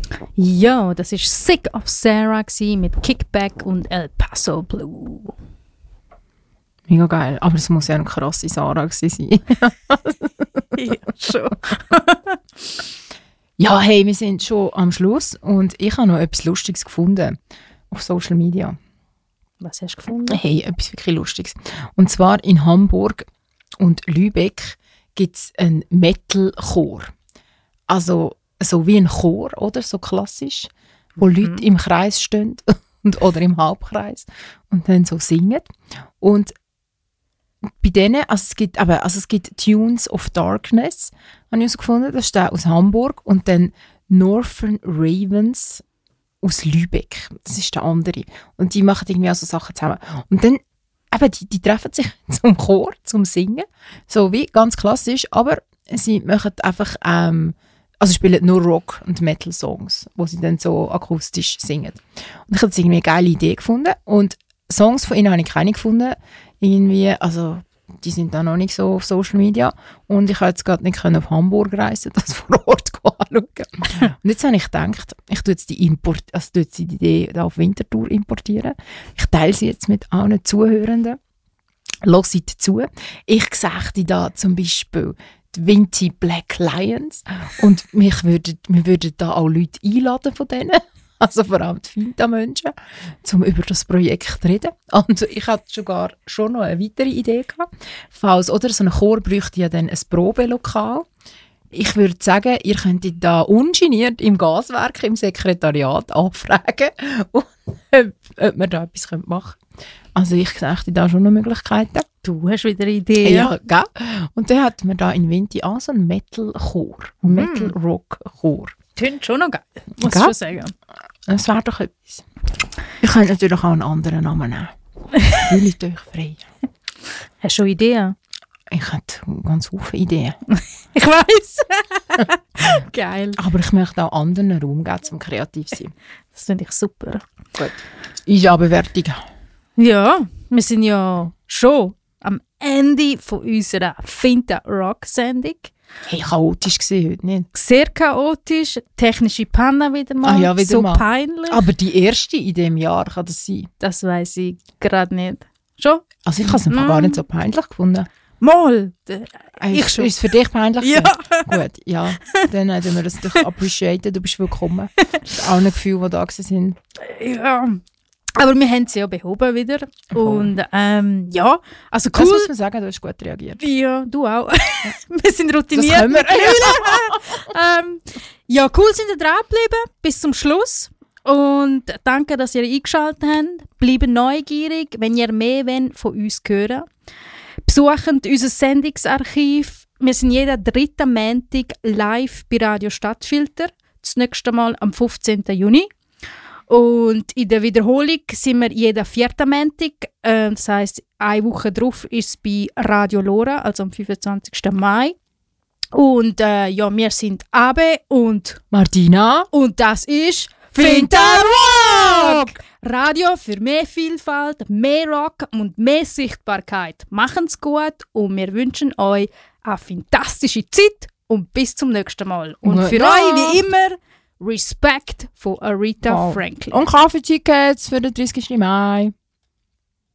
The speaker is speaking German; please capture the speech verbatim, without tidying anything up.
Ja, das war Sick of Sarah mit Kickback und El Paso Blue. Mega geil. Aber es muss ja eine krasse Sarah gewesen sein. Ja, schon. Ja, hey, wir sind schon am Schluss und ich habe noch etwas Lustiges gefunden auf Social Media. Was hast du gefunden? Hey, etwas wirklich Lustiges. Und zwar in Hamburg und Lübeck gibt es einen Metal-Chor. Also so wie ein Chor, oder? So klassisch, wo mhm. Leute im Kreis stehen und, oder im Halbkreis und dann so singen. Und bei denen, also es gibt, aber, also es gibt Tunes of Darkness, habe ich gefunden, das ist der aus Hamburg, und dann Northern Ravens aus Lübeck, das ist der andere. Und die machen irgendwie auch so Sachen zusammen. Und dann, eben, die, die treffen sich zum Chor, zum Singen, so wie ganz klassisch, aber sie machen einfach, ähm, also spielen nur Rock- und Metal-Songs, wo sie dann so akustisch singen. Und ich habe jetzt irgendwie eine geile Idee gefunden und Songs von ihnen habe ich keine gefunden, irgendwie, also die sind da noch nicht so auf Social Media und ich konnte jetzt gerade nicht auf Hamburg reisen, das vor Ort anschauen. Und jetzt habe ich gedacht, ich tue jetzt die, Import, also tue jetzt die Idee da auf Winterthur importieren. Ich teile sie jetzt mit allen Zuhörenden. Hört zu. Ich sagte da zum Beispiel die Vinci Black Lions und mich würden, wir würden da auch Leute einladen von denen. Also vor allem die Finta-Menschen, um über das Projekt zu reden. Und ich hatte sogar schon noch eine weitere Idee gehabt. Falls, oder, so ein Chor bräuchte ja dann ein Probelokal. Ich würde sagen, ihr könntet da ungeniert im Gaswerk, im Sekretariat anfragen, ob, ob wir da etwas machen können. Also ich sehe da schon noch Möglichkeiten. Du hast wieder Ideen. Ja, gell? Und dann hatten wir da in Vinti auch so einen Metal-Chor, einen mm. Metal-Rock-Chor. Klingt schon noch geil, muss gell? ich schon sagen. Das wäre doch etwas. Ich könnte natürlich auch einen anderen Namen nehmen. Fühlt euch frei. Hast du schon Ideen? Ich hätte ganz viele Ideen. Ich weiss. Geil. Aber ich möchte auch anderen Raum geben, zum kreativ sein. Das finde ich super. Gut. Ist ja Bewertung. Ja, wir sind ja schon am Ende von unserer Finta-Rock-Sendung. Hey, chaotisch war heute nicht. Sehr chaotisch, technische Panne wieder mal, ah, ja, wieder so mal. Peinlich. Aber die erste in diesem Jahr kann das sein? Das weiss ich gerade nicht. Schon? Also ich habe es mm. gar nicht so peinlich gefunden. Mal! Ich ist, ist es für dich peinlich? Ja. Gut, ja. Dann haben wir das doch appreciated. Du bist willkommen. Das ist auch ein Gefühl, die da sind. Ja. Aber wir haben sie ja behoben wieder. Okay. Und ähm, ja, also cool. Das muss man sagen, du hast gut reagiert. Ja, du auch. Wir sind routiniert. Das können wir. ähm, ja, cool sind ihr dran geblieben bis zum Schluss. Und danke, dass ihr eingeschaltet habt. Bleibt neugierig, wenn ihr mehr wollt von uns hören. Besucht unser Sendungsarchiv. Wir sind jeden dritten Montag live bei Radio Stadtfilter. Das nächste Mal am fünfzehnten Juni. Und in der Wiederholung sind wir jeden vierten Montag. Äh, das heisst, eine Woche drauf ist es bei Radio Lora, also am fünfundzwanzigsten Mai. Und äh, ja, wir sind Abe und Martina. Und das ist Finta Rock! Radio für mehr Vielfalt, mehr Rock und mehr Sichtbarkeit. Machen's gut und wir wünschen euch eine fantastische Zeit und bis zum nächsten Mal. Und für ja. euch wie immer Respekt von Aretha wow. Franklin. Und Kaffeetickets für den dreißigsten Mai.